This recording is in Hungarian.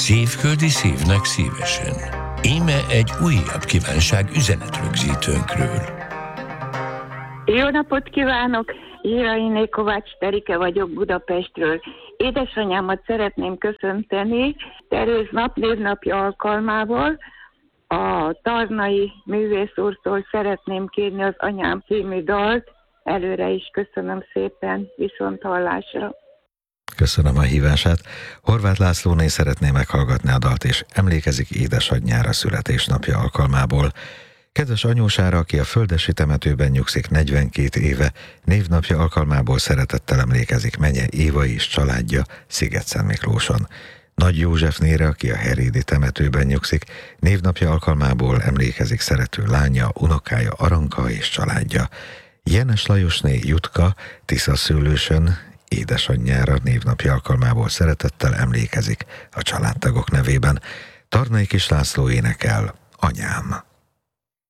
Szívföldi szívnek szívesen. Íme egy újabb kívánság üzenetrögzítőnkről. Jó napot kívánok! Irainé Kovács Terike vagyok Budapestről. Édesanyámat szeretném köszönteni Teréz névnapja alkalmával. A Tarnai művész úrtól szeretném kérni az Anyám című dalt. Előre is köszönöm szépen, viszonthallásra. Köszönöm a hívását. Horváth Lászlóné szeretné meghallgatni a dalt, és emlékezik édesanyjára születésnapja alkalmából. Kedves anyósára, aki a földesi temetőben nyugszik 42 éve, névnapja alkalmából szeretettel emlékezik menye Éva és családja Szigetszentmiklóson. Nagy Józsefnére, aki a Herédi temetőben nyugszik, névnapja alkalmából emlékezik szerető lánya, unokája Aranka és családja. Jenes Lajosné Jutka Tiszaszőlősön édesanyjára névnapja alkalmából szeretettel emlékezik a családtagok nevében. Tarnai Kis László énekel Anyám.